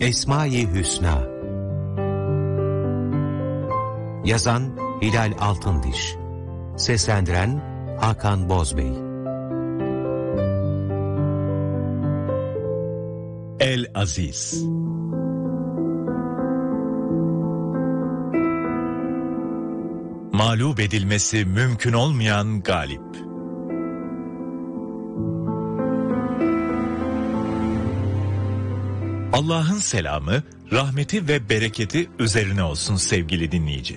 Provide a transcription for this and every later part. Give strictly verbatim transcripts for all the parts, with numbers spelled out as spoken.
Esma-i Hüsna. Yazan Hilal Altındiş. Seslendiren Hakan Bozbey. El-Aziz. Mağlup edilmesi mümkün olmayan galip. Allah'ın selamı, rahmeti ve bereketi üzerine olsun sevgili dinleyici.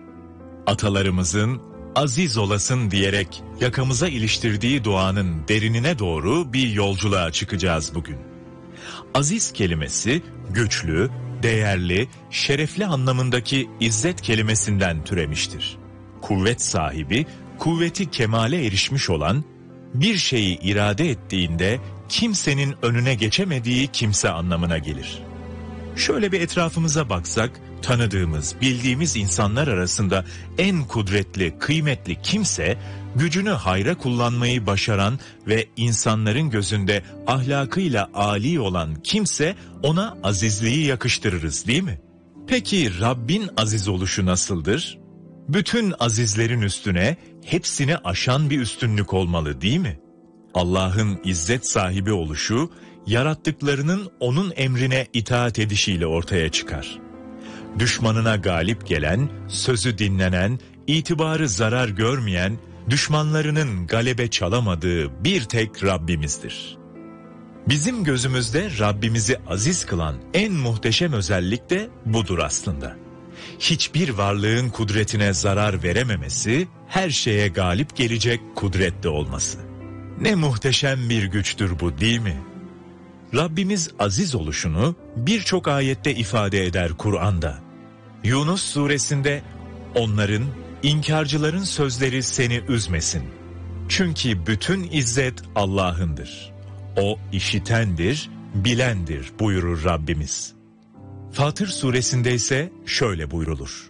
Atalarımızın aziz olasın diyerek yakamıza iliştirdiği duanın derinine doğru bir yolculuğa çıkacağız bugün. Aziz kelimesi güçlü, değerli, şerefli anlamındaki izzet kelimesinden türemiştir. Kuvvet sahibi, kuvveti kemale erişmiş olan, bir şeyi irade ettiğinde kimsenin önüne geçemediği kimse anlamına gelir. Şöyle bir etrafımıza baksak, tanıdığımız, bildiğimiz insanlar arasında en kudretli, kıymetli kimse, gücünü hayra kullanmayı başaran ve insanların gözünde ahlakıyla âli olan kimse, ona azizliği yakıştırırız değil mi? Peki Rabbin aziz oluşu nasıldır? Bütün azizlerin üstüne, hepsini aşan bir üstünlük olmalı değil mi? Allah'ın izzet sahibi oluşu, yarattıklarının onun emrine itaat edişiyle ortaya çıkar. Düşmanına galip gelen, sözü dinlenen, itibarı zarar görmeyen, düşmanlarının galebe çalamadığı bir tek Rabbimizdir. Bizim gözümüzde Rabbimizi aziz kılan en muhteşem özellik de budur aslında. Hiçbir varlığın kudretine zarar verememesi, her şeye galip gelecek kudretli olması. Ne muhteşem bir güçtür bu değil mi? Rabbimiz aziz oluşunu birçok ayette ifade eder Kur'an'da. Yunus suresinde onların, inkarcıların sözleri seni üzmesin. Çünkü bütün izzet Allah'ındır. O işitendir, bilendir buyurur Rabbimiz. Fatır suresinde ise şöyle buyrulur.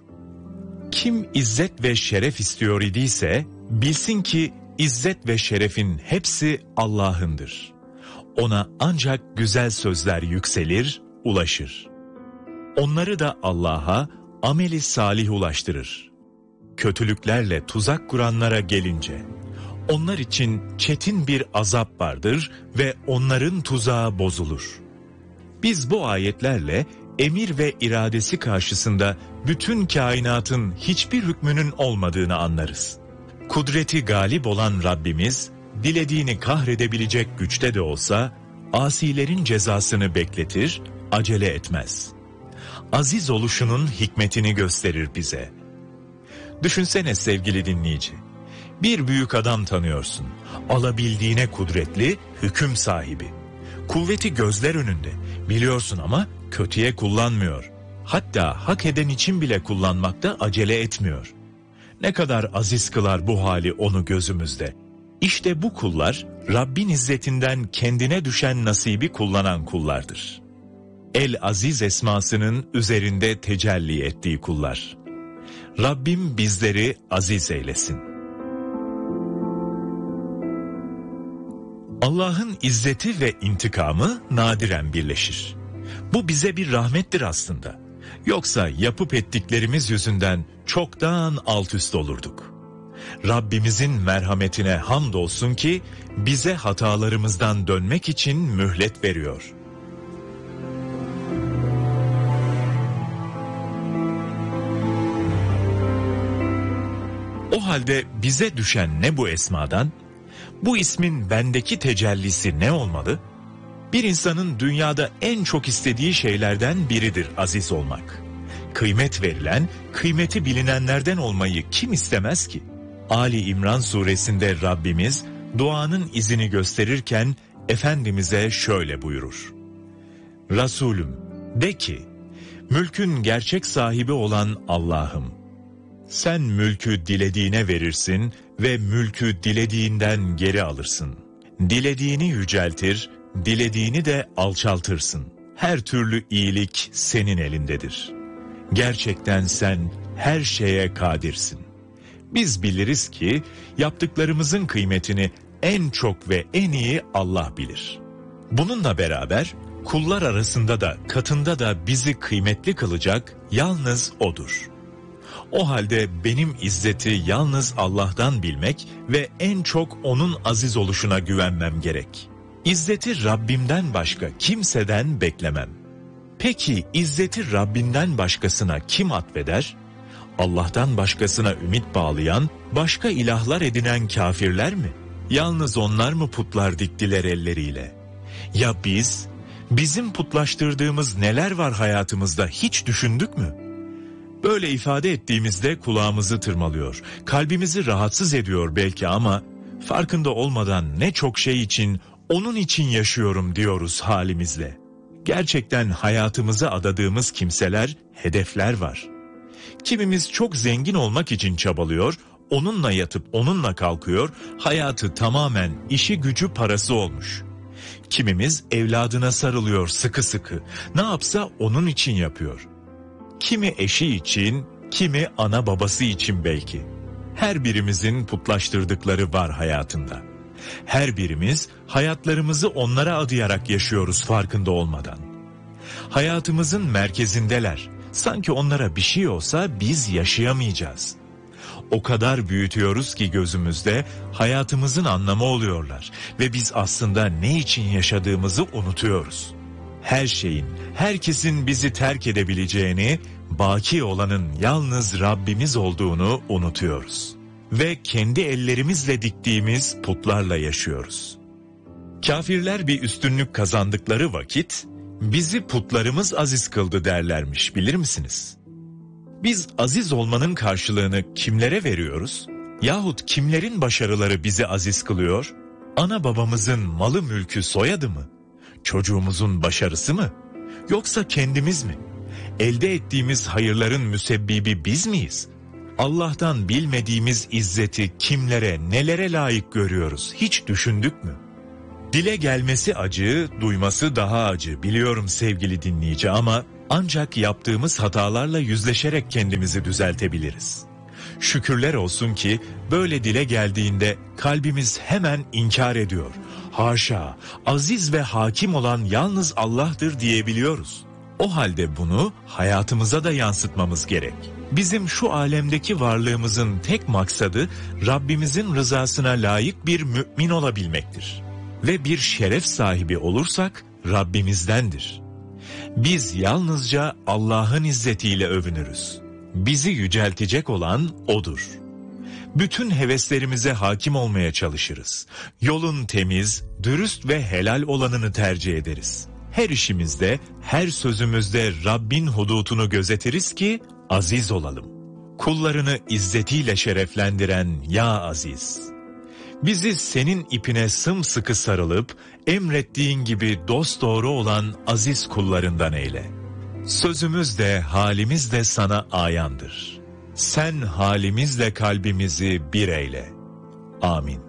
Kim izzet ve şeref istiyor idiyse bilsin ki İzzet ve şerefin hepsi Allah'ındır. Ona ancak güzel sözler yükselir, ulaşır. Onları da Allah'a ameli salih ulaştırır. Kötülüklerle tuzak kuranlara gelince, onlar için çetin bir azap vardır ve onların tuzağı bozulur. Biz bu ayetlerle emir ve iradesi karşısında bütün kainatın hiçbir hükmünün olmadığını anlarız. Kudreti galip olan Rabbimiz, dilediğini kahredebilecek güçte de olsa, asilerin cezasını bekletir, acele etmez. Aziz oluşunun hikmetini gösterir bize. Düşünsene sevgili dinleyici, bir büyük adam tanıyorsun, alabildiğine kudretli, hüküm sahibi. Kuvveti gözler önünde, biliyorsun ama kötüye kullanmıyor. Hatta hak eden için bile kullanmakta acele etmiyor. Ne kadar aziz kılar bu hali onu gözümüzde. İşte bu kullar Rabbin izzetinden kendine düşen nasibi kullanan kullardır. El-Aziz esmasının üzerinde tecelli ettiği kullar. Rabbim bizleri aziz eylesin. Allah'ın izzeti ve intikamı nadiren birleşir. Bu bize bir rahmettir aslında. Yoksa yapıp ettiklerimiz yüzünden çoktan alt üst olurduk. Rabbimizin merhametine hamdolsun ki bize hatalarımızdan dönmek için mühlet veriyor. O halde bize düşen ne bu esmadan? Bu ismin bendeki tecellisi ne olmalı? Bir insanın dünyada en çok istediği şeylerden biridir aziz olmak. Kıymet verilen, kıymeti bilinenlerden olmayı kim istemez ki? Ali İmran suresinde Rabbimiz duanın izini gösterirken Efendimiz'e şöyle buyurur. Resulüm de ki, mülkün gerçek sahibi olan Allah'ım. Sen mülkü dilediğine verirsin ve mülkü dilediğinden geri alırsın. Dilediğini yüceltir, dilediğini de alçaltırsın. Her türlü iyilik senin elindedir. Gerçekten sen her şeye kadirsin. Biz biliriz ki yaptıklarımızın kıymetini en çok ve en iyi Allah bilir. Bununla beraber kullar arasında da katında da bizi kıymetli kılacak yalnız O'dur. O halde benim izzeti yalnız Allah'tan bilmek ve en çok O'nun aziz oluşuna güvenmem gerek. İzzeti Rabbimden başka kimseden beklemem. Peki izzeti Rabbinden başkasına kim atfeder? Allah'tan başkasına ümit bağlayan, başka ilahlar edinen kafirler mi? Yalnız onlar mı putlar diktiler elleriyle? Ya biz, bizim putlaştırdığımız neler var hayatımızda hiç düşündük mü? Böyle ifade ettiğimizde kulağımızı tırmalıyor, kalbimizi rahatsız ediyor belki ama farkında olmadan ne çok şey için, onun için yaşıyorum diyoruz halimizle. Gerçekten hayatımıza adadığımız kimseler, hedefler var. Kimimiz çok zengin olmak için çabalıyor, onunla yatıp onunla kalkıyor, hayatı tamamen işi gücü parası olmuş. Kimimiz evladına sarılıyor sıkı sıkı, ne yapsa onun için yapıyor. Kimi eşi için, kimi ana babası için belki. Her birimizin putlaştırdıkları var hayatında. Her birimiz hayatlarımızı onlara adayarak yaşıyoruz farkında olmadan. Hayatımızın merkezindeler. Sanki onlara bir şey olsa biz yaşayamayacağız. O kadar büyütüyoruz ki gözümüzde hayatımızın anlamı oluyorlar ve biz aslında ne için yaşadığımızı unutuyoruz. Her şeyin, herkesin bizi terk edebileceğini, baki olanın yalnız Rabbimiz olduğunu unutuyoruz. Ve kendi ellerimizle diktiğimiz putlarla yaşıyoruz. Kafirler bir üstünlük kazandıkları vakit, bizi putlarımız aziz kıldı derlermiş, bilir misiniz? Biz aziz olmanın karşılığını kimlere veriyoruz? Yahut kimlerin başarıları bizi aziz kılıyor? Ana babamızın malı mülkü soyadı mı? Çocuğumuzun başarısı mı? Yoksa kendimiz mi? Elde ettiğimiz hayırların müsebbibi biz miyiz? Allah'tan bilmediğimiz izzeti kimlere, nelere layık görüyoruz? Hiç düşündük mü? Dile gelmesi acı, duyması daha acı biliyorum sevgili dinleyici ama ancak yaptığımız hatalarla yüzleşerek kendimizi düzeltebiliriz. Şükürler olsun ki böyle dile geldiğinde kalbimiz hemen inkar ediyor. Haşa, aziz ve hakim olan yalnız Allah'tır diyebiliyoruz. O halde bunu hayatımıza da yansıtmamız gerek. Bizim şu alemdeki varlığımızın tek maksadı Rabbimizin rızasına layık bir mümin olabilmektir. Ve bir şeref sahibi olursak Rabbimizdendir. Biz yalnızca Allah'ın izzetiyle övünürüz. Bizi yüceltecek olan O'dur. Bütün heveslerimize hakim olmaya çalışırız. Yolun temiz, dürüst ve helal olanını tercih ederiz. Her işimizde, her sözümüzde Rabbin hudutunu gözetiriz ki aziz olalım. Kullarını izzetiyle şereflendiren ya aziz. Bizi senin ipine sımsıkı sarılıp emrettiğin gibi dosdoğru olan aziz kullarından eyle. Sözümüz de halimiz de sana ayandır. Sen halimizle kalbimizi bir eyle. Amin.